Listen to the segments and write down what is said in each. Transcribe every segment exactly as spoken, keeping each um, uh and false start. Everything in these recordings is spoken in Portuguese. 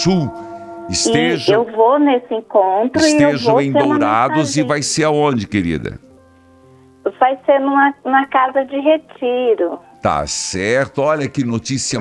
Sul. Estejam, e eu vou nesse encontro e eu vou em Dourados. E vai ser aonde, querida? Vai ser numa, numa casa de retiro. Tá certo, olha que notícia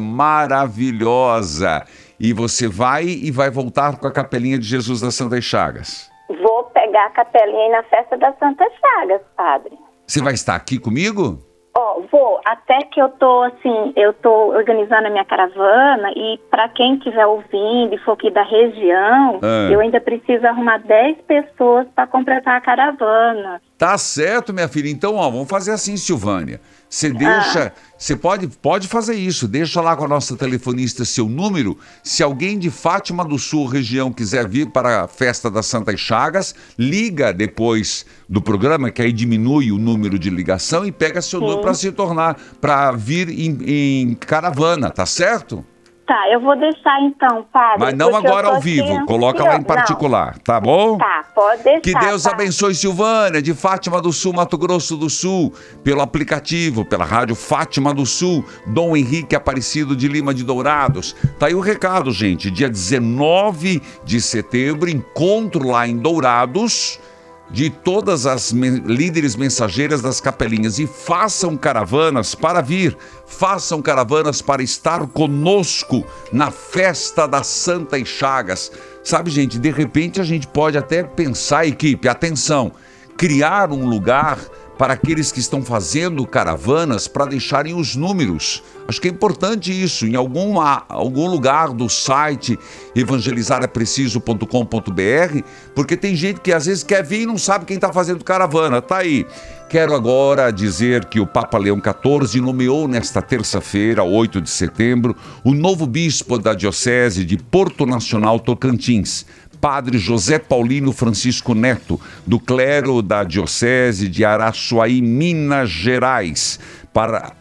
maravilhosa. E você vai e vai voltar com a capelinha de Jesus das Santas Chagas? Vou pegar a capelinha aí na festa das Santas Chagas, padre. Você vai estar aqui comigo? Ó, oh, vou, até que eu tô assim, eu tô organizando a minha caravana e para quem estiver ouvindo e for aqui da região, ah. eu ainda preciso arrumar dez pessoas para completar a caravana. Tá certo, minha filha. Então, ó, vamos fazer assim, Silvânia. Você deixa, você ah. pode, pode fazer isso, deixa lá com a nossa telefonista seu número. Se alguém de Fátima do Sul, região, quiser vir para a festa das Santas Chagas, liga depois do programa, que aí diminui o número de ligação e pega seu Sim. número para se tornar, para vir em, em caravana, tá certo? Tá, eu vou deixar então, padre. Mas não agora ao vivo, aqui... coloca lá em particular, não. Tá bom? Tá, pode deixar. Que Deus tá. abençoe Silvânia, de Fátima do Sul, Mato Grosso do Sul, pelo aplicativo, pela rádio Fátima do Sul, Dom Henrique Aparecido de Lima de Dourados. Tá aí o recado, gente, dia dezenove de setembro, encontro lá em Dourados, de todas as me- líderes mensageiras das capelinhas, e façam caravanas para vir, façam caravanas para estar conosco na festa das Santas Chagas. Sabe, gente, de repente a gente pode até pensar, equipe, atenção, criar um lugar para aqueles que estão fazendo caravanas para deixarem os números. Acho que é importante isso, em alguma, algum lugar do site evangelizar é preciso ponto com ponto b r, porque tem gente que às vezes quer vir e não sabe quem está fazendo caravana. Tá aí. Quero agora dizer que o Papa Leão quatorze nomeou nesta terça-feira, oito de setembro, o novo bispo da Diocese de Porto Nacional Tocantins, Padre José Paulino Francisco Neto, do clero da Diocese de Araçuaí, Minas Gerais, para,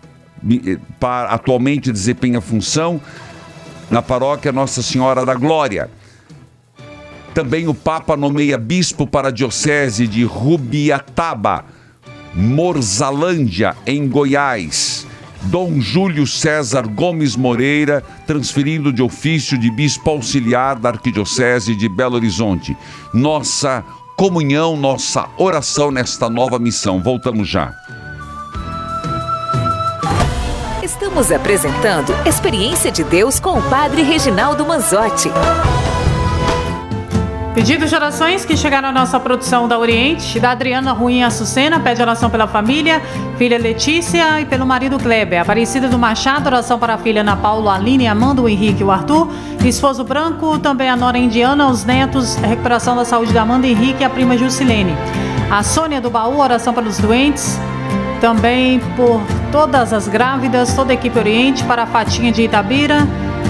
para atualmente desempenha a função na paróquia Nossa Senhora da Glória. Também o Papa nomeia bispo para a Diocese de Rubiataba, Morzalândia, em Goiás, Dom Júlio César Gomes Moreira, transferindo de ofício de bispo auxiliar da Arquidiocese de Belo Horizonte. Nossa comunhão, nossa oração nesta nova missão. Voltamos já. Estamos apresentando Experiência de Deus com o Padre Reginaldo Manzotti. Pedidos de orações que chegaram à nossa produção da Oriente, da Adriana Ruim Açucena, pede oração pela família, filha Letícia e pelo marido Kleber. Aparecida do Machado, oração para a filha Ana Paula, Aline, Amanda, o Henrique e o Arthur. Esposo Branco, também a nora Indiana, os netos, recuperação da saúde da Amanda, Henrique e a prima Jusilene. A Sônia do Baú, oração para os doentes. Também por todas as grávidas, toda a equipe Oriente, para a Fatinha de Itabira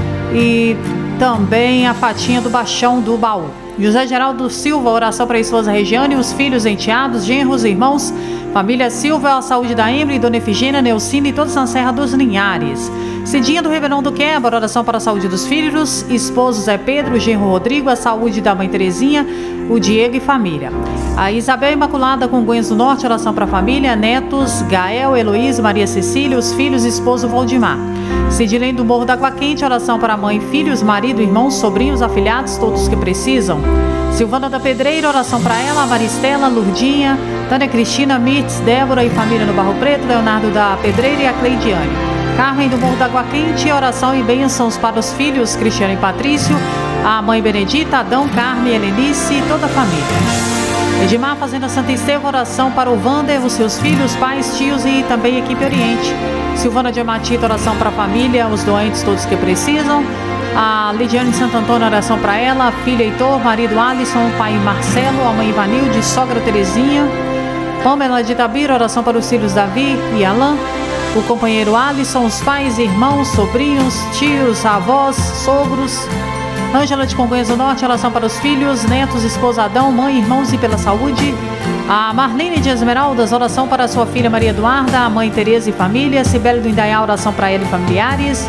e também a Fatinha do Baixão do Baú. José Geraldo Silva, oração para a esposa Regiane, os filhos, enteados, genros, irmãos, família Silva, a saúde da Emily, Dona Efigênia, Neucina e todos na Serra dos Linhares. Cidinha do Ribeirão do Quebra, oração para a saúde dos filhos, esposo Zé Pedro, genro Rodrigo, a saúde da mãe Terezinha, o Diego e família. A Isabel Imaculada Congonhas do Norte, oração para a família, netos, Gael, Heloísa, Maria Cecília, os filhos, esposo Valdemar. Cidilene do Morro da Água Quente, oração para mãe, filhos, marido, irmãos, sobrinhos, afilhados, todos que precisam. Silvana da Pedreira, oração para ela, Maristela, Lurdinha, Tânia Cristina, Mirtz, Débora e família no Barro Preto, Leonardo da Pedreira e a Cleidiane. Carmen do Morro da Água Quente, oração e bênçãos para os filhos, Cristiano e Patrício, a mãe Benedita, Adão, Carmen, Helenice e toda a família. Edmar Fazenda Santa Esteva, oração para o Wander, os seus filhos, pais, tios e também equipe Oriente. Silvana de Amatita, oração para a família, os doentes, todos que precisam. A Lidiane de Santo Antônio, oração para ela, a filha Heitor, marido Alisson, o pai Marcelo, a mãe Ivanilde, sogra Terezinha. Pamela de Itabira, oração para os filhos Davi e Alain. O companheiro Alisson, os pais, irmãos, sobrinhos, tios, avós, sogros. Ângela de Congonhas do Norte, oração para os filhos, netos, esposa Adão, mãe, irmãos e pela saúde. A Marlene de Esmeraldas, oração para sua filha Maria Eduarda, a mãe Tereza e família. Cibele do Indaiá, oração para ela e familiares.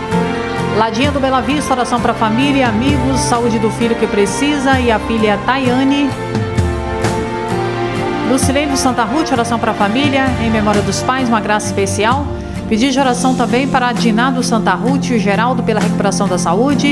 Ladinha do Bela Vista, oração para a família, amigos, saúde do filho que precisa e a filha Tayane. Lucilene do Santa Ruth, oração para a família, em memória dos pais, uma graça especial. Pedido de oração também para a Diná do Santa Ruth e o Geraldo pela recuperação da saúde.